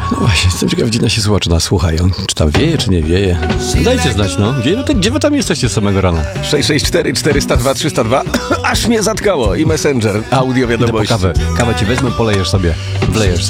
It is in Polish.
No właśnie, jestem ciekaw, gdzie nasi słuchacze nas słuchają. Czy tam wieje, czy nie wieje? Dajcie znać, no. Wieje, no to gdzie wy tam jesteście z samego rana? 664 402 302. Aż mnie zatkało. I Messenger, audio Idę po wiadomości. kawę. Kawę ci wezmę, polejesz sobie. Wlejesz